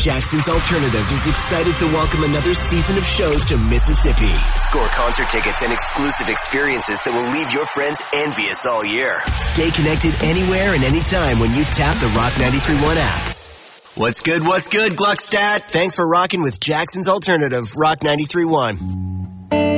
Jackson's Alternative is excited to welcome another season of shows to Mississippi. Score concert tickets and exclusive experiences that will leave your friends envious all year. Stay connected anywhere and anytime when you tap the Rock 93.1 app. What's good, Gluckstadt? Thanks for rocking with Jackson's Alternative, Rock 93.1.